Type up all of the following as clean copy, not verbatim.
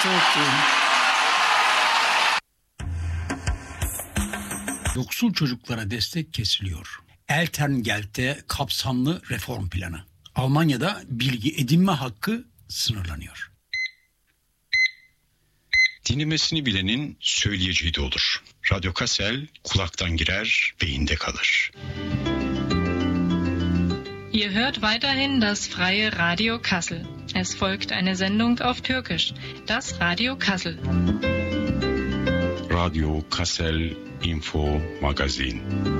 Yoksul çocuklara destek kesiliyor. Elterngeld'de kapsamlı reform planı. Almanya'da bilgi edinme hakkı sınırlanıyor. Dinlemesini bilenin söyleyeceği de olur. Radyo Kassel kulaktan girer, beyinde kalır. Ihr hört weiterhin das freie Radio Kassel. Es folgt eine Sendung auf Türkisch, das Radio Kassel. Radio Kassel Info Magazin.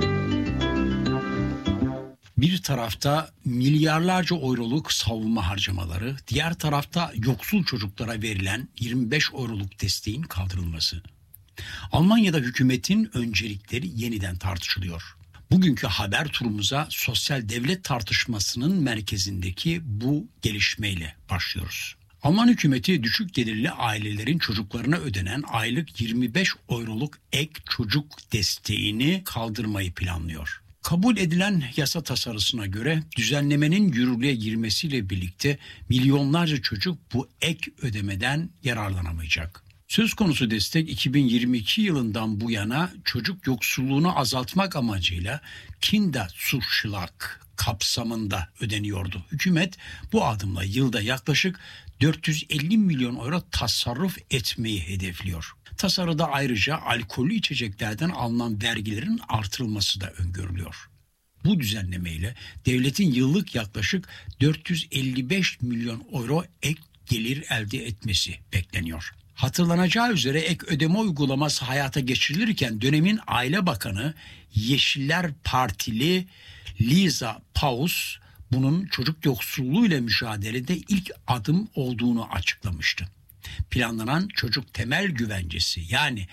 Bir tarafta milyarlarca euroluk savunma harcamaları, diğer tarafta yoksul çocuklara verilen 25 euroluk desteğin kaldırılması. Almanya'da hükümetin öncelikleri yeniden tartışılıyor. Bugünkü haber turumuza sosyal devlet tartışmasının merkezindeki bu gelişmeyle başlıyoruz. Alman hükümeti düşük gelirli ailelerin çocuklarına ödenen aylık 25 euroluk ek çocuk desteğini kaldırmayı planlıyor. Kabul edilen yasa tasarısına göre düzenlemenin yürürlüğe girmesiyle birlikte milyonlarca çocuk bu ek ödemeden yararlanamayacak. Söz konusu destek 2022 yılından bu yana çocuk yoksulluğunu azaltmak amacıyla Kinderzuschlag kapsamında ödeniyordu. Hükümet bu adımla yılda yaklaşık 450 milyon euro tasarruf etmeyi hedefliyor. Tasarıda ayrıca alkollü içeceklerden alınan vergilerin artırılması da öngörülüyor. Bu düzenlemeyle devletin yıllık yaklaşık 455 milyon euro ek gelir elde etmesi bekleniyor. Hatırlanacağı üzere ek ödeme uygulaması hayata geçirilirken dönemin Aile Bakanı Yeşiller Partili Lisa Paus bunun çocuk yoksulluğuyla mücadelede ilk adım olduğunu açıklamıştı. Planlanan çocuk temel güvencesi yani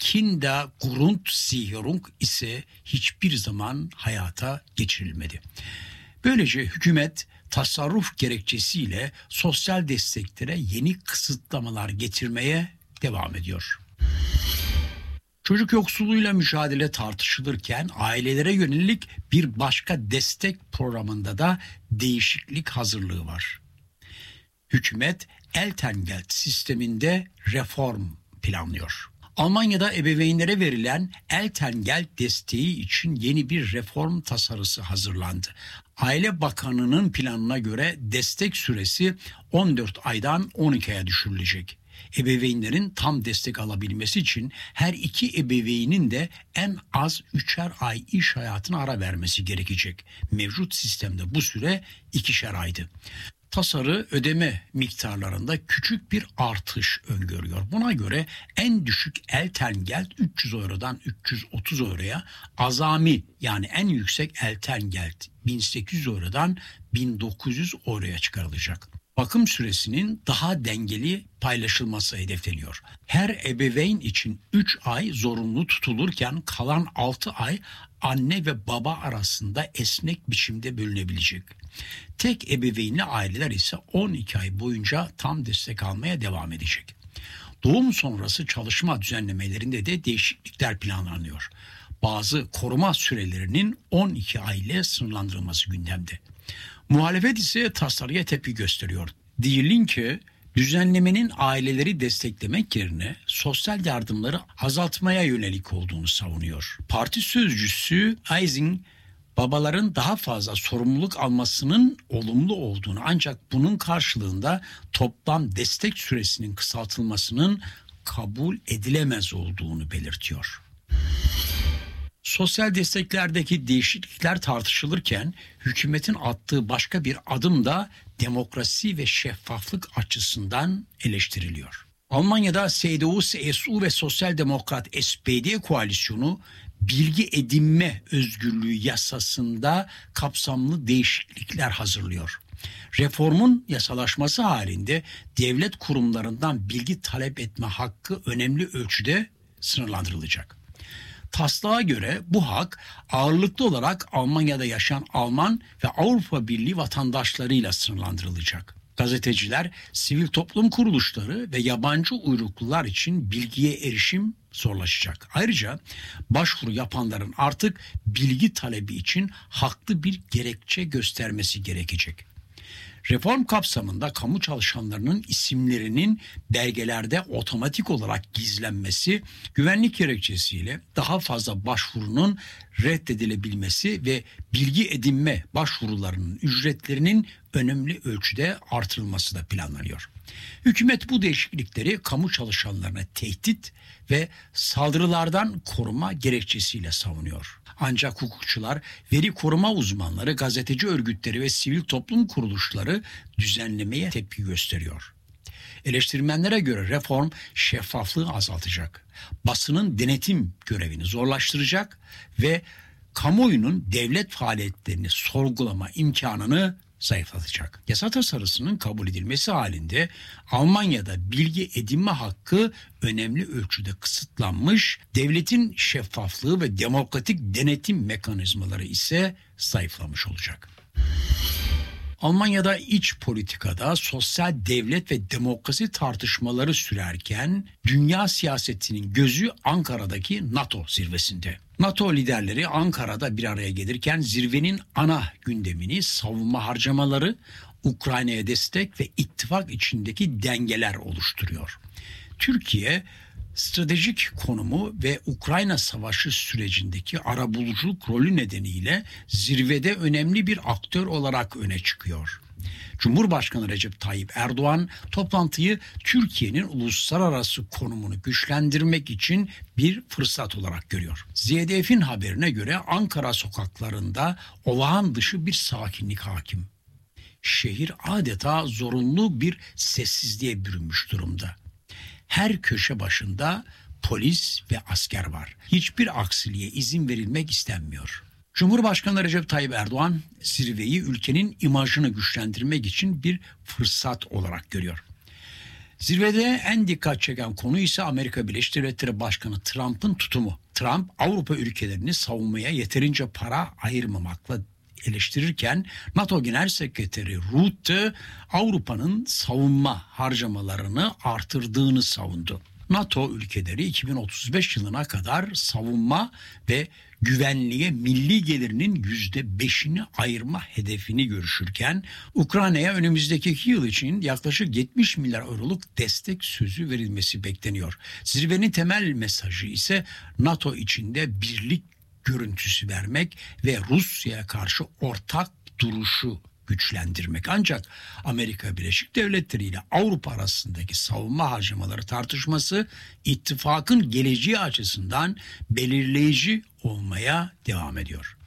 Kindergrundsicherung ise hiçbir zaman hayata geçirilmedi. Böylece hükümet tasarruf gerekçesiyle sosyal desteklere yeni kısıtlamalar getirmeye devam ediyor. Çocuk yoksulluğuyla mücadele tartışılırken ailelere yönelik bir başka destek programında da değişiklik hazırlığı var. Hükümet Elterngeld sisteminde reform planlıyor. Almanya'da ebeveynlere verilen Elterngeld desteği için yeni bir reform tasarısı hazırlandı. Aile Bakanı'nın planına göre destek süresi 14 aydan 12 aya düşürülecek. Ebeveynlerin tam destek alabilmesi için her iki ebeveynin de en az 3'er ay iş hayatına ara vermesi gerekecek. Mevcut sistemde bu süre 2'şer aydı. Tasarı ödeme miktarlarında küçük bir artış öngörüyor. Buna göre en düşük Elterngeld 300 eurodan 330 euroya, azami yani en yüksek Elterngeld 1800 eurodan 1900 euroya çıkarılacak. Bakım süresinin daha dengeli paylaşılması hedefleniyor. Her ebeveyn için 3 ay zorunlu tutulurken kalan 6 ay anne ve baba arasında esnek biçimde bölünebilecek. Tek ebeveynli aileler ise 12 ay boyunca tam destek almaya devam edecek. Doğum sonrası çalışma düzenlemelerinde de değişiklikler planlanıyor. Bazı koruma sürelerinin 12 ay ile sınırlandırılması gündemde. Muhalefet ise tasarıya tepki gösteriyor. Die Linke düzenlemenin aileleri desteklemek yerine sosyal yardımları azaltmaya yönelik olduğunu savunuyor. Parti sözcüsü Eising, babaların daha fazla sorumluluk almasının olumlu olduğunu ancak bunun karşılığında toplam destek süresinin kısaltılmasının kabul edilemez olduğunu belirtiyor. Sosyal desteklerdeki değişiklikler tartışılırken hükümetin attığı başka bir adım da demokrasi ve şeffaflık açısından eleştiriliyor. Almanya'da CDU, CSU ve Sosyal Demokrat SPD koalisyonu bilgi edinme özgürlüğü yasasında kapsamlı değişiklikler hazırlıyor. Reformun yasalaşması halinde devlet kurumlarından bilgi talep etme hakkı önemli ölçüde sınırlandırılacak. Taslağa göre bu hak ağırlıklı olarak Almanya'da yaşayan Alman ve Avrupa Birliği vatandaşlarıyla sınırlandırılacak. Gazeteciler, sivil toplum kuruluşları ve yabancı uyruklular için bilgiye erişim zorlaşacak. Ayrıca başvuru yapanların artık bilgi talebi için haklı bir gerekçe göstermesi gerekecek. Reform kapsamında kamu çalışanlarının isimlerinin belgelerde otomatik olarak gizlenmesi, güvenlik gerekçesiyle daha fazla başvurunun reddedilebilmesi ve bilgi edinme başvurularının ücretlerinin önemli ölçüde artırılması da planlanıyor. Hükümet bu değişiklikleri kamu çalışanlarına tehdit ve saldırılardan koruma gerekçesiyle savunuyor. Ancak hukukçular, veri koruma uzmanları, gazeteci örgütleri ve sivil toplum kuruluşları düzenlemeye tepki gösteriyor. Eleştirmenlere göre reform şeffaflığı azaltacak, basının denetim görevini zorlaştıracak ve kamuoyunun devlet faaliyetlerini sorgulama imkanını zayıflatacak. Yasa tasarısının kabul edilmesi halinde Almanya'da bilgi edinme hakkı önemli ölçüde kısıtlanmış, devletin şeffaflığı ve demokratik denetim mekanizmaları ise zayıflamış olacak. Almanya'da iç politikada sosyal devlet ve demokrasi tartışmaları sürerken dünya siyasetinin gözü Ankara'daki NATO zirvesinde. NATO liderleri Ankara'da bir araya gelirken zirvenin ana gündemini savunma harcamaları, Ukrayna'ya destek ve ittifak içindeki dengeler oluşturuyor. Türkiye stratejik konumu ve Ukrayna savaşı sürecindeki arabuluculuk rolü nedeniyle zirvede önemli bir aktör olarak öne çıkıyor. Cumhurbaşkanı Recep Tayyip Erdoğan toplantıyı Türkiye'nin uluslararası konumunu güçlendirmek için bir fırsat olarak görüyor. ZDF'in haberine göre Ankara sokaklarında olağan dışı bir sakinlik hakim. Şehir adeta zorunlu bir sessizliğe bürünmüş durumda. Her köşe başında polis ve asker var. Hiçbir aksiliğe izin verilmek istenmiyor. Cumhurbaşkanı Recep Tayyip Erdoğan zirveyi ülkenin imajını güçlendirmek için bir fırsat olarak görüyor. Zirvede en dikkat çeken konu ise Amerika Birleşik Devletleri Başkanı Trump'ın tutumu. Trump Avrupa ülkelerini savunmaya yeterince para ayırmamakla eleştirirken NATO Genel Sekreteri Rutte Avrupa'nın savunma harcamalarını artırdığını savundu. NATO ülkeleri 2035 yılına kadar savunma ve güvenliğe milli gelirinin %5'ini ayırma hedefini görüşürken Ukrayna'ya önümüzdeki 2 yıl için yaklaşık 70 milyar euroluk destek sözü verilmesi bekleniyor. Zirvenin temel mesajı ise NATO içinde birlik görüntüsü vermek ve Rusya'ya karşı ortak duruşu güçlendirmek. Ancak Amerika Birleşik Devletleri ile Avrupa arasındaki savunma harcamaları tartışması ittifakın geleceği açısından belirleyici olmaya devam ediyor.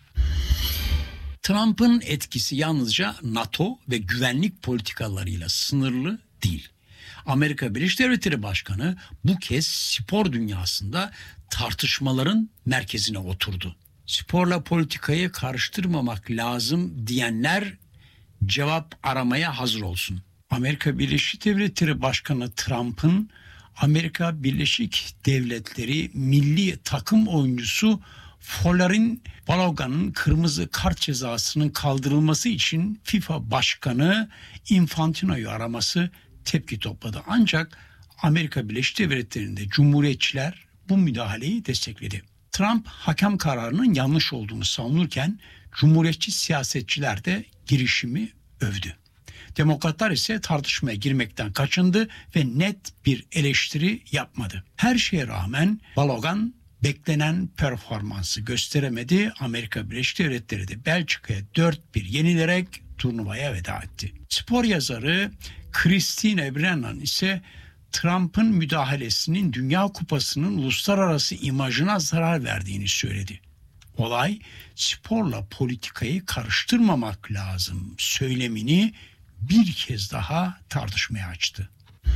Trump'ın etkisi yalnızca NATO ve güvenlik politikalarıyla sınırlı değil. Amerika Birleşik Devletleri Başkanı bu kez spor dünyasında tartışmaların merkezine oturdu. Sporla politikayı karıştırmamak lazım diyenler cevap aramaya hazır olsun. Amerika Birleşik Devletleri Başkanı Trump'ın Amerika Birleşik Devletleri milli takım oyuncusu Folarin Balogun'un kırmızı kart cezasının kaldırılması için FIFA Başkanı Infantino'yu araması tepki topladı. Ancak Amerika Birleşik Devletleri'nde Cumhuriyetçiler bu müdahaleyi destekledi. Trump hakem kararının yanlış olduğunu savunurken Cumhuriyetçi siyasetçiler de girişimi övdü. Demokratlar ise tartışmaya girmekten kaçındı ve net bir eleştiri yapmadı. Her şeye rağmen Balogun beklenen performansı gösteremedi. Amerika Birleşik Devletleri de Belçika'ya 4-1 yenilerek turnuvaya veda etti. Spor yazarı Christine Brennan ise Trump'ın müdahalesinin Dünya Kupası'nın uluslararası imajına zarar verdiğini söyledi. Olay sporla politikayı karıştırmamak lazım söylemini bir kez daha tartışmaya açtı.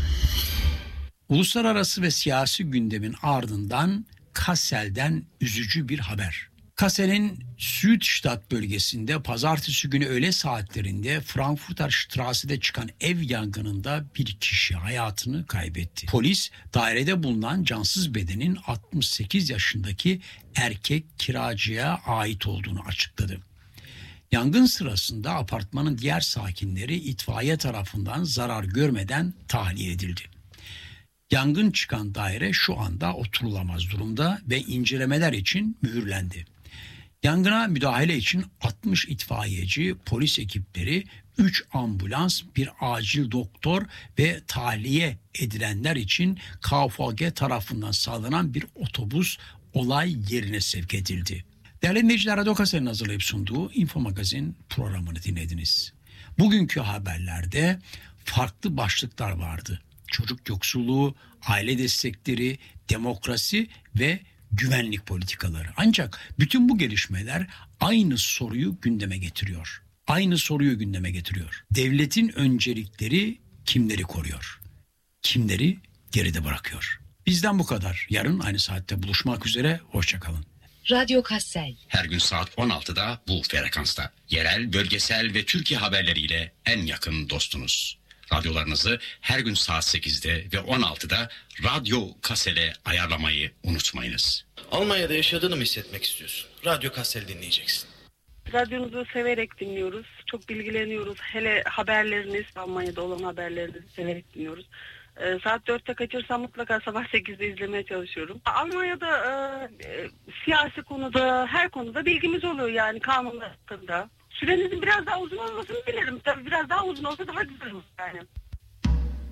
Uluslararası ve siyasi gündemin ardından Kassel'den üzücü bir haber. Kassel'in Südstadt bölgesinde pazartesi günü öğle saatlerinde Frankfurter Strasse'de çıkan ev yangınında bir kişi hayatını kaybetti. Polis dairede bulunan cansız bedenin 68 yaşındaki erkek kiracıya ait olduğunu açıkladı. Yangın sırasında apartmanın diğer sakinleri itfaiye tarafından zarar görmeden tahliye edildi. Yangın çıkan daire şu anda oturulamaz durumda ve incelemeler için mühürlendi. Yangına müdahale için 60 itfaiyeci, polis ekipleri 3 ambulans, bir acil doktor ve tahliye edilenler için KVG tarafından sağlanan bir otobüs olay yerine sevk edildi. Değerli dinleyiciler, Radyo Kasel'in hazırlayıp sunduğu Info Magazin programını dinlediniz. Bugünkü haberlerde farklı başlıklar vardı. Çocuk yoksulluğu, aile destekleri, demokrasi ve güvenlik politikaları. Ancak bütün bu gelişmeler aynı soruyu gündeme getiriyor. Devletin öncelikleri kimleri koruyor? Kimleri geride bırakıyor? Bizden bu kadar. Yarın aynı saatte buluşmak üzere. Hoşça kalın. Radyo Kassel. Her gün saat 16'da bu frekansta. Yerel, bölgesel ve Türkiye haberleriyle en yakın dostunuz. Radyolarınızı her gün saat 8'de ve 16'da Radyo Kassel'e ayarlamayı unutmayınız. Almanya'da yaşadığını mı hissetmek istiyorsun? Radyo Kassel dinleyeceksin. Radyonuzu severek dinliyoruz. Çok bilgileniyoruz. Hele haberleriniz, Almanya'da olan haberlerinizi severek dinliyoruz. Saat 4'te kaçırsam mutlaka sabah 8'de izlemeye çalışıyorum. Almanya'da siyasi konuda, her konuda bilgimiz oluyor yani kanunlar hakkında. Sürenizin biraz daha uzun olmasını dilerim. Tabii biraz daha uzun olsa daha güzel olur yani.